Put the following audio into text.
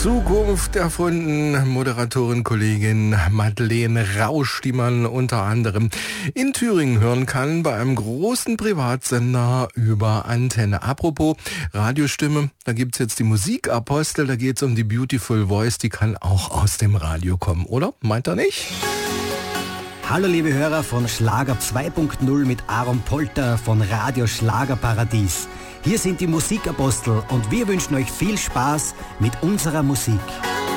Zukunft erfunden. Moderatorin, Kollegin Madeleine Rausch, die man unter anderem in Thüringen hören kann, bei einem großen Privatsender über Antenne. Apropos Radiostimme, da gibt's jetzt die Musikapostel, da geht's um die Beautiful Voice, die kann auch aus dem Radio kommen, oder? Meint er nicht? Hallo liebe Hörer von Schlager 2.0 mit Aaron Polter von Radio Schlagerparadies. Hier sind die Musikapostel und wir wünschen euch viel Spaß mit unserer Musik.